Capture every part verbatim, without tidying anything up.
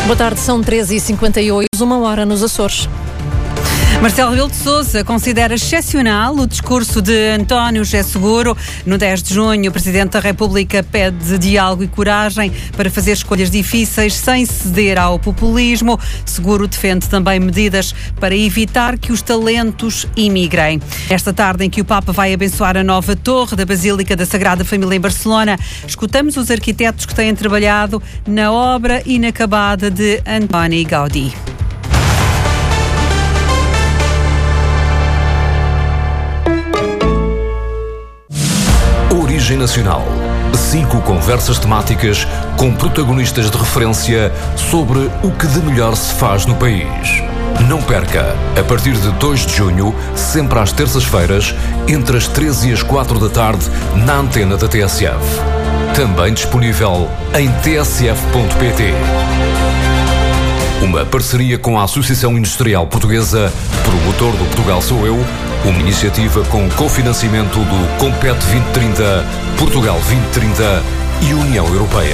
Boa tarde, são treze e cinquenta e oito, uma hora nos Açores. Marcelo Rebelo de Sousa considera excepcional o discurso de António José Seguro. No dez de junho, o Presidente da República pede diálogo e coragem para fazer escolhas difíceis sem ceder ao populismo. Seguro defende também medidas para evitar que os talentos imigrem. Esta tarde em que o Papa vai abençoar a nova torre da Basílica da Sagrada Família em Barcelona, escutamos os arquitetos que têm trabalhado na obra inacabada de Antoni Gaudí. Origem Nacional. Cinco conversas temáticas com protagonistas de referência sobre o que de melhor se faz no país. Não perca, a partir de dois de junho, sempre às terças-feiras, entre as treze e as quatro da tarde, na antena da T S F. Também disponível em t s f ponto p t. Uma parceria com a Associação Industrial Portuguesa, promotor do Portugal Sou Eu, uma iniciativa com cofinanciamento do Compete vinte trinta, Portugal vinte trinta e União Europeia.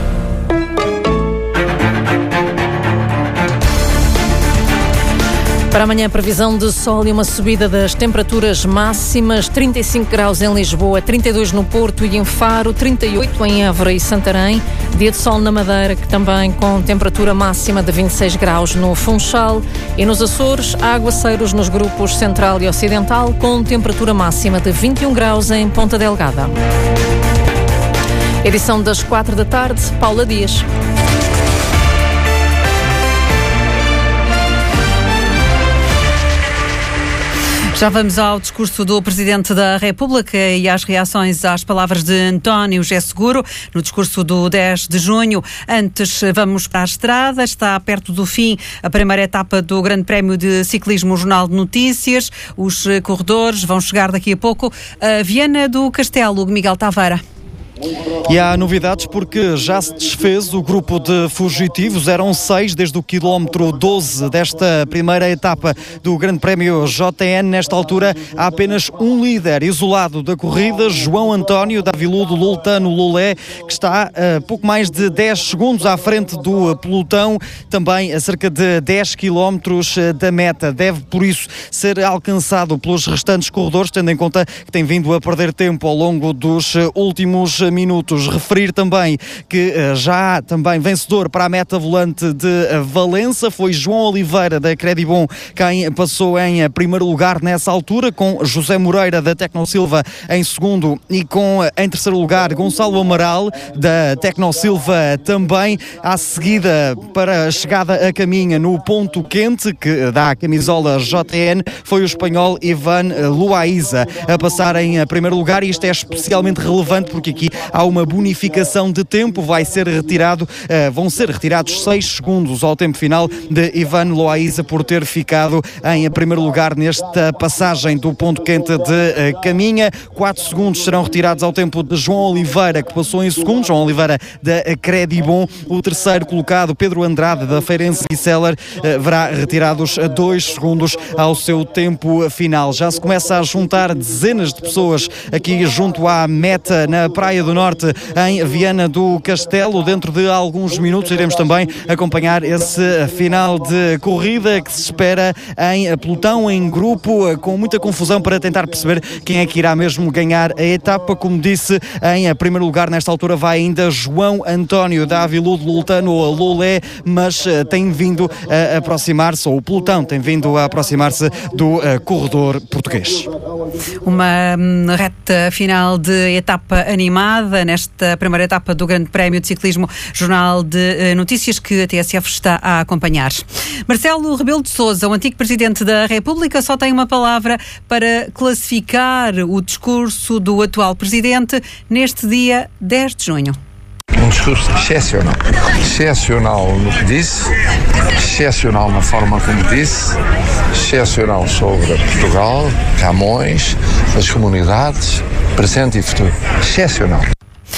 Para amanhã, previsão de sol e uma subida das temperaturas máximas: trinta e cinco graus em Lisboa, trinta e dois no Porto e em Faro, trinta e oito em Évora e Santarém. Dia de sol na Madeira, que também com temperatura máxima de vinte e seis graus no Funchal. E nos Açores, há aguaceiros nos grupos Central e Ocidental, com temperatura máxima de vinte e um graus em Ponta Delgada. Edição das quatro da tarde, Paula Dias. Já vamos ao discurso do Presidente da República e às reações às palavras de António José Seguro no discurso do dez de junho. Antes, vamos para a estrada. Está perto do fim a primeira etapa do Grande Prémio de Ciclismo Jornal de Notícias. Os corredores vão chegar daqui a pouco a Viana do Castelo. Miguel Taveira. E há novidades porque já se desfez o grupo de fugitivos. Eram seis desde o quilómetro doze desta primeira etapa do Grande Prémio J N. Nesta altura há apenas um líder isolado da corrida, João António Daviludo Lultano Lulé, que está a pouco mais de dez segundos à frente do pelotão, também a cerca de dez quilómetros da meta. Deve, por isso, ser alcançado pelos restantes corredores, tendo em conta que tem vindo a perder tempo ao longo dos últimos minutos. Referir também que já há também vencedor para a meta volante de Valença. Foi João Oliveira da Credibon quem passou em primeiro lugar nessa altura, com José Moreira da Tecnosilva em segundo e com em terceiro lugar Gonçalo Amaral da Tecnosilva também. À seguida, para a chegada a caminha no ponto quente que dá a camisola J N, foi o espanhol Ivan Loaiza a passar em primeiro lugar, e isto é especialmente relevante porque aqui há uma bonificação de tempo. Vai ser retirado, uh, vão ser retirados seis segundos ao tempo final de Ivan Loaiza por ter ficado em primeiro lugar nesta passagem do ponto quente de uh, caminha. quatro segundos serão retirados ao tempo de João Oliveira, que passou em segundo, João Oliveira da Credibon. O terceiro colocado, Pedro Andrade da Feirense Reseller, uh, verá retirados dois segundos ao seu tempo final. Já se começa a juntar dezenas de pessoas aqui junto à meta na Praia do Norte, em Viana do Castelo. Dentro de alguns minutos iremos também acompanhar esse final de corrida que se espera em pelotão, em grupo, com muita confusão para tentar perceber quem é que irá mesmo ganhar a etapa. Como disse, em primeiro lugar nesta altura vai ainda João António Daviludo Lultano Lulé, mas tem vindo a aproximar-se, ou o pelotão tem vindo a aproximar-se do uh, corredor português. Uma hum, reta final de etapa animada nesta primeira etapa do Grande Prémio de Ciclismo Jornal de Notícias, que a T S F está a acompanhar. Marcelo Rebelo de Sousa, o antigo Presidente da República, só tem uma palavra para classificar o discurso do atual Presidente neste dia dez de junho. Um discurso excepcional. Excepcional no que disse, excepcional na forma como disse, excepcional sobre Portugal, Camões, as comunidades, presente e futuro. Excepcional.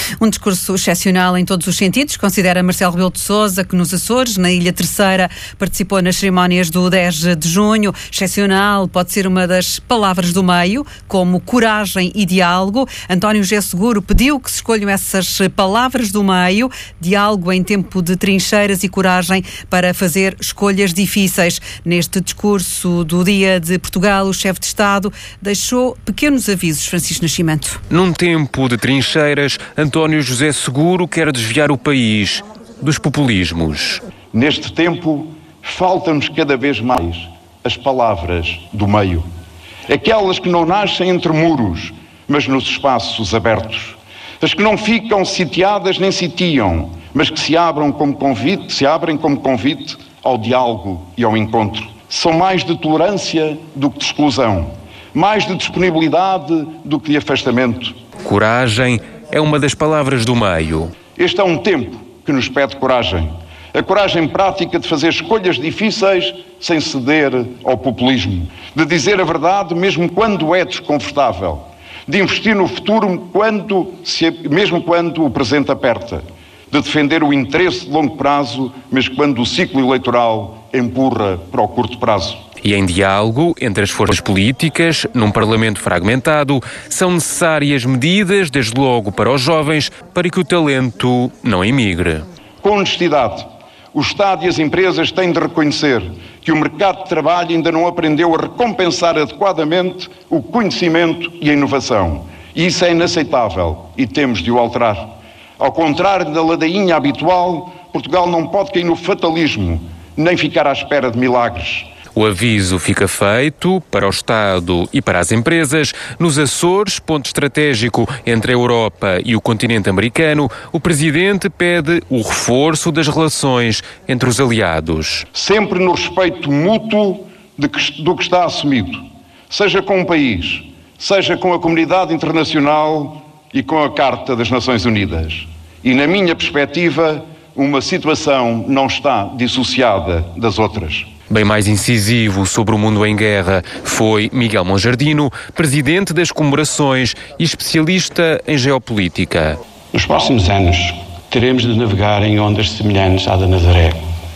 Um discurso excepcional em todos os sentidos, considera Marcelo Rebelo de Sousa, que nos Açores, na Ilha Terceira, participou nas cerimónias do dez de junho. Excepcional pode ser uma das palavras do meio, como coragem e diálogo. António José Seguro pediu que se escolham essas palavras do meio, diálogo em tempo de trincheiras e coragem para fazer escolhas difíceis. Neste discurso do Dia de Portugal, o chefe de Estado deixou pequenos avisos. Francisco Nascimento. Num tempo de trincheiras, António José Seguro quer desviar o país dos populismos. Neste tempo, faltam-nos cada vez mais as palavras do meio. Aquelas que não nascem entre muros, mas nos espaços abertos. As que não ficam sitiadas nem sitiam, mas que se abram como convite, se abrem como convite ao diálogo e ao encontro. São mais de tolerância do que de exclusão, mais de disponibilidade do que de afastamento. Coragem é uma das palavras do meio. Este é um tempo que nos pede coragem. A coragem prática de fazer escolhas difíceis sem ceder ao populismo. De dizer a verdade mesmo quando é desconfortável. De investir no futuro quando, se, mesmo quando o presente aperta. De defender o interesse de longo prazo, mas quando o ciclo eleitoral empurra para o curto prazo. E em diálogo entre as forças políticas, num Parlamento fragmentado, são necessárias medidas, desde logo para os jovens, para que o talento não emigre. Com honestidade, o Estado e as empresas têm de reconhecer que o mercado de trabalho ainda não aprendeu a recompensar adequadamente o conhecimento e a inovação. E isso é inaceitável e temos de o alterar. Ao contrário da ladainha habitual, Portugal não pode cair no fatalismo, nem ficar à espera de milagres. O aviso fica feito para o Estado e para as empresas. Nos Açores, ponto estratégico entre a Europa e o continente americano, o Presidente pede o reforço das relações entre os aliados. Sempre no respeito mútuo de que, do que está assumido, seja com o país, seja com a comunidade internacional e com a Carta das Nações Unidas. E, na minha perspectiva, uma situação não está dissociada das outras. Bem mais incisivo sobre o mundo em guerra foi Miguel Monjardino, presidente das comemorações e especialista em geopolítica. Nos próximos anos, teremos de navegar em ondas semelhantes à da Nazaré.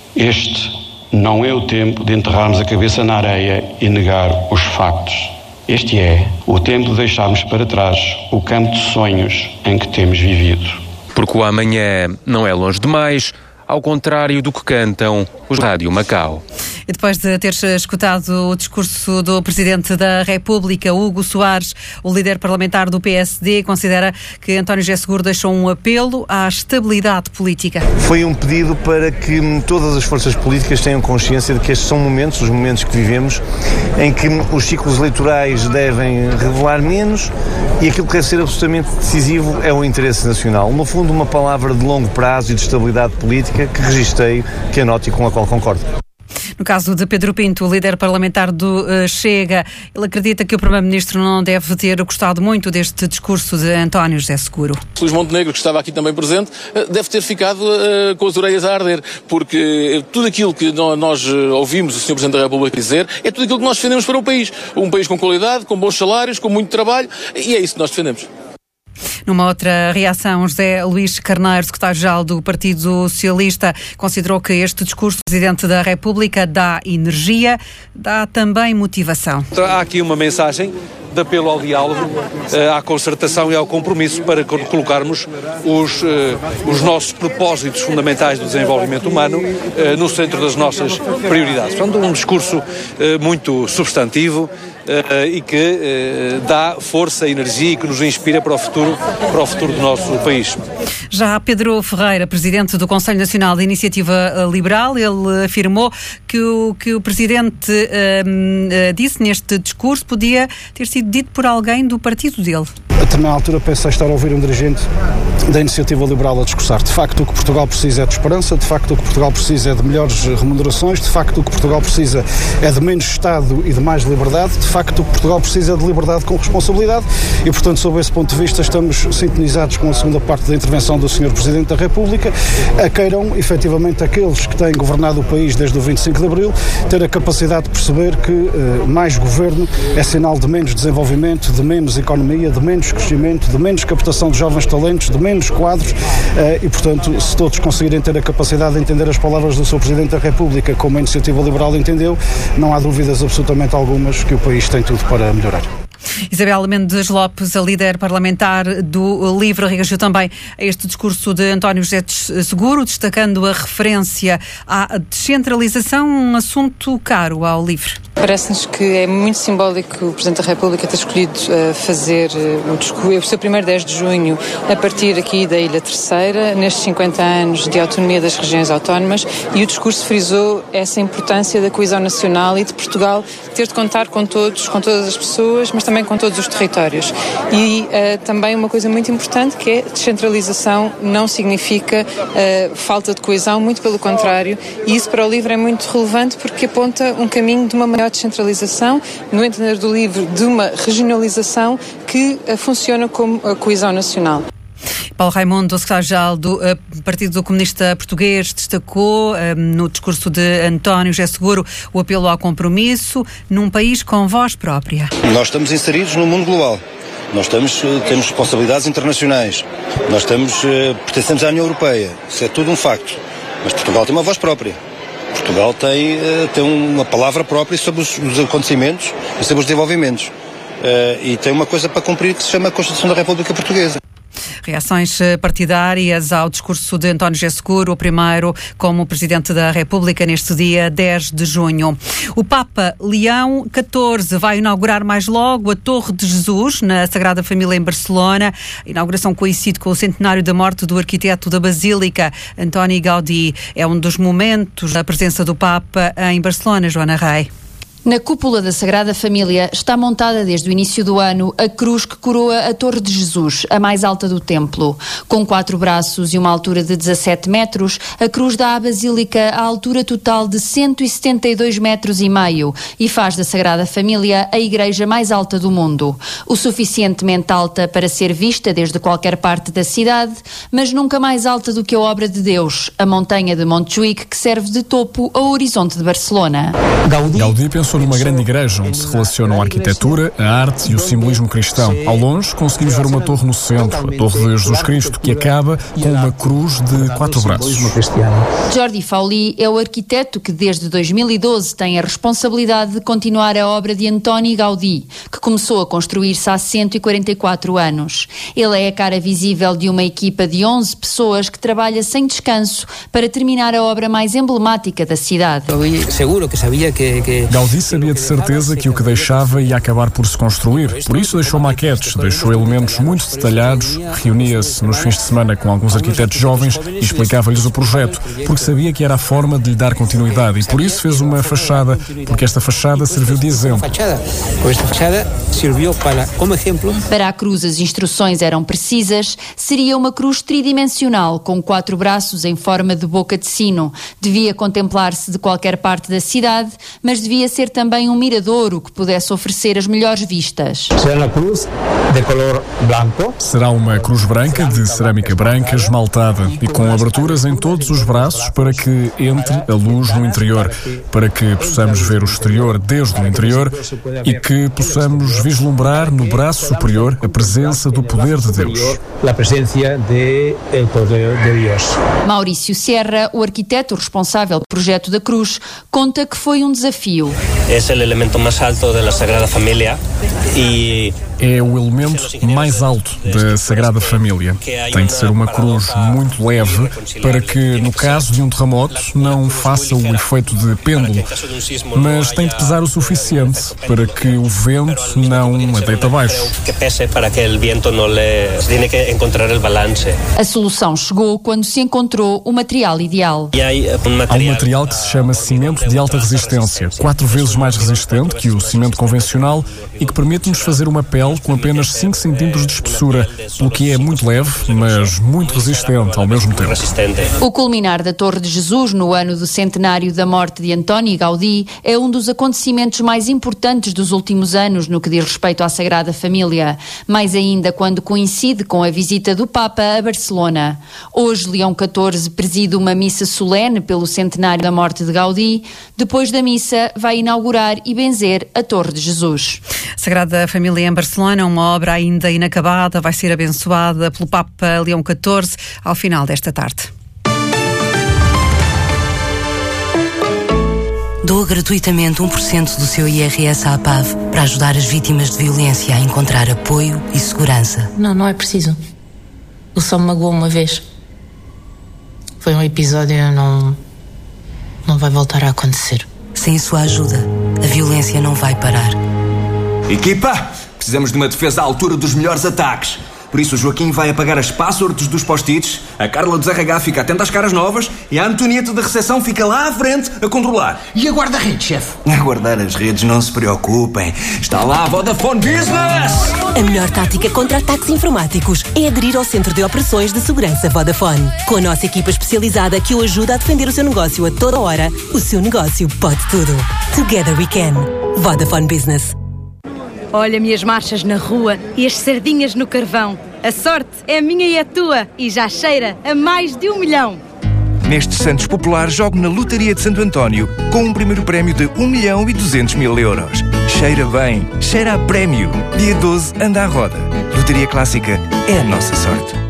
Este não é o tempo de enterrarmos a cabeça na areia e negar os factos. Este é o tempo de deixarmos para trás o campo de sonhos em que temos vivido. Porque o amanhã não é longe demais, ao contrário do que cantam os Rádio Macau. E depois de teres escutado o discurso do Presidente da República, Hugo Soares, o líder parlamentar do P S D, considera que António José Seguro deixou um apelo à estabilidade política. Foi um pedido para que todas as forças políticas tenham consciência de que estes são momentos, os momentos que vivemos, em que os ciclos eleitorais devem revelar menos e aquilo que deve ser absolutamente decisivo é o interesse nacional. No fundo, uma palavra de longo prazo e de estabilidade política que registrei, que anote e com a qual concordo. No caso de Pedro Pinto, o líder parlamentar do uh, Chega, ele acredita que o Primeiro-Ministro não deve ter gostado muito deste discurso de António José Seguro. Luís Montenegro, que estava aqui também presente, deve ter ficado uh, com as orelhas a arder, porque tudo aquilo que nós ouvimos o senhor Presidente da República dizer é tudo aquilo que nós defendemos para o país. Um país com qualidade, com bons salários, com muito trabalho, e é isso que nós defendemos. Numa outra reação, José Luís Carneiro, secretário-geral do Partido Socialista, considerou que este discurso do Presidente da República dá energia, dá também motivação. Há aqui uma mensagem de apelo ao diálogo, à concertação e ao compromisso para colocarmos os, os nossos propósitos fundamentais do desenvolvimento humano no centro das nossas prioridades. Portanto, um discurso muito substantivo e que dá força e energia e que nos inspira para o futuro, para o futuro do nosso país. Já Pedro Ferreira, presidente do Conselho Nacional da Iniciativa Liberal, ele afirmou que o que o Presidente uh, uh, disse neste discurso podia ter sido dito por alguém do partido dele. A determinada altura pensei estar a ouvir um dirigente da Iniciativa Liberal a discursar. De facto, o que Portugal precisa é de esperança, de facto, o que Portugal precisa é de melhores remunerações, de facto, o que Portugal precisa é de menos Estado e de mais liberdade, de facto, o que Portugal precisa é de liberdade com responsabilidade e, portanto, sob esse ponto de vista, estamos sintonizados com a segunda parte da intervenção do senhor Presidente da República, a queiram, efetivamente, aqueles que têm governado o país desde o vinte e cinco de Abril, ter a capacidade de perceber que uh, mais governo é sinal de menos desenvolvimento, de menos economia, de menos menos crescimento, de menos captação de jovens talentos, de menos quadros e, portanto, se todos conseguirem ter a capacidade de entender as palavras do seu Presidente da República como a Iniciativa Liberal entendeu, não há dúvidas absolutamente algumas que o país tem tudo para melhorar. Isabel Mendes Lopes, a líder parlamentar do LIVRE, reagiu também a este discurso de António José Seguro, destacando a referência à descentralização, um assunto caro ao LIVRE. Parece-nos que é muito simbólico o Presidente da República ter escolhido uh, fazer uh, o, discurso, o seu primeiro dez de junho a partir aqui da Ilha Terceira, nestes cinquenta anos de autonomia das regiões autónomas, e o discurso frisou essa importância da coesão nacional e de Portugal ter de contar com todos, com todas as pessoas, mas também com todos os territórios. E uh, também uma coisa muito importante, que é descentralização não significa uh, falta de coesão, muito pelo contrário, e isso para o LIVRE é muito relevante porque aponta um caminho de uma maior descentralização, no entender do LIVRE, de uma regionalização que uh, funciona como a coesão nacional. Paulo Raimundo, secretário-geral do uh, Partido Comunista Português, destacou uh, no discurso de António José Seguro o apelo ao compromisso num país com voz própria. Nós estamos inseridos no mundo global. Nós estamos, temos responsabilidades internacionais. Nós estamos, uh, pertencemos à União Europeia. Isso é tudo um facto. Mas Portugal tem uma voz própria. Portugal tem, uh, tem uma palavra própria sobre os, os acontecimentos e sobre os desenvolvimentos. Uh, e tem uma coisa para cumprir que se chama a Constituição da República Portuguesa. Reações partidárias ao discurso de António José Seguro, o primeiro como Presidente da República neste dia dez de junho. O Papa Leão catorze vai inaugurar mais logo a Torre de Jesus, na Sagrada Família em Barcelona. A inauguração coincide com o centenário da morte do arquiteto da Basílica, Antoni Gaudí. É um dos momentos da presença do Papa em Barcelona, Joana Rei. Na cúpula da Sagrada Família está montada desde o início do ano a cruz que coroa a Torre de Jesus, a mais alta do templo. Com quatro braços e uma altura de dezassete metros, a cruz dá à Basílica a altura total de cento e setenta e dois metros e meio e faz da Sagrada Família a igreja mais alta do mundo. O suficientemente alta para ser vista desde qualquer parte da cidade, mas nunca mais alta do que a obra de Deus, a montanha de Montjuïc, que serve de topo ao horizonte de Barcelona. Gaudí pensou numa grande igreja onde se relacionam a arquitetura, a arte e o simbolismo cristão. Ao longe, conseguimos ver uma torre no centro, a Torre de Jesus Cristo, que acaba com uma cruz de quatro braços. Jordi Fauli é o arquiteto que desde dois mil e doze tem a responsabilidade de continuar a obra de Antoni Gaudí, que começou a construir-se há cento e quarenta e quatro anos. Ele é a cara visível de uma equipa de onze pessoas que trabalha sem descanso para terminar a obra mais emblemática da cidade. Gaudí sabia de certeza que o que deixava ia acabar por se construir. Por isso deixou maquetes, deixou elementos muito detalhados, reunia-se nos fins de semana com alguns arquitetos jovens e explicava-lhes o projeto, porque sabia que era a forma de lhe dar continuidade e por isso fez uma fachada, porque esta fachada serviu de exemplo. Para a cruz as instruções eram precisas, seria uma cruz tridimensional com quatro braços em forma de boca de sino. Devia contemplar-se de qualquer parte da cidade, mas devia ser também um miradouro que pudesse oferecer as melhores vistas. Será uma cruz branca de cerâmica branca esmaltada e com aberturas em todos os braços para que entre a luz no interior, para que possamos ver o exterior desde o interior e que possamos vislumbrar no braço superior a presença do poder de Deus. Maurício Serra, o arquiteto responsável do projeto da cruz, conta que foi um desafio. É o elemento mais alto da Sagrada Família e é o elemento mais alto da Sagrada Família. Tem de ser uma cruz muito leve para que, no caso de um terremoto, não faça o efeito de pêndulo, mas tem de pesar o suficiente para que o vento não a deite abaixo. A solução chegou quando se encontrou o material ideal. Há um material que se chama cimento de alta resistência, quatro vezes mais resistente que o cimento convencional e que permite-nos fazer uma pele com apenas cinco centímetros de espessura, pelo que é muito leve, mas muito resistente ao mesmo tempo. O culminar da Torre de Jesus no ano do centenário da morte de Antoni Gaudí é um dos acontecimentos mais importantes dos últimos anos no que diz respeito à Sagrada Família, mais ainda quando coincide com a visita do Papa a Barcelona. Hoje, Leão catorze preside uma missa solene pelo centenário da morte de Gaudí. Depois da missa, vai inaugurar inaugurar e benzer a Torre de Jesus. Sagrada Família em Barcelona, uma obra ainda inacabada, vai ser abençoada pelo Papa Leão catorze ao final desta tarde. Doa gratuitamente um por cento do seu I R S à A P A V para ajudar as vítimas de violência a encontrar apoio e segurança. Não, não é preciso. Ele só me magoou uma vez. Foi um episódio e não, não vai voltar a acontecer. Sem sua ajuda, a violência não vai parar. Equipa, precisamos de uma defesa à altura dos melhores ataques. Por isso o Joaquim vai apagar as passwords dos post-its, a Carla dos R H fica atenta às caras novas e a Antonieta da recepção fica lá à frente a controlar. E a guarda-redes, chefe? A guardar as redes, não se preocupem. Está lá a Vodafone Business! A melhor tática contra ataques informáticos é aderir ao Centro de Operações de Segurança Vodafone. Com a nossa equipa especializada que o ajuda a defender o seu negócio a toda hora, o seu negócio pode tudo. Together we can. Vodafone Business. Olha-me as marchas na rua e as sardinhas no carvão. A sorte é minha e a tua e já cheira a mais de um milhão. Neste Santos Popular, jogo na Lotaria de Santo António com um primeiro prémio de um milhão e duzentos mil euros. Cheira bem, cheira a prémio. Dia doze, anda à roda. Lotaria Clássica é a nossa sorte.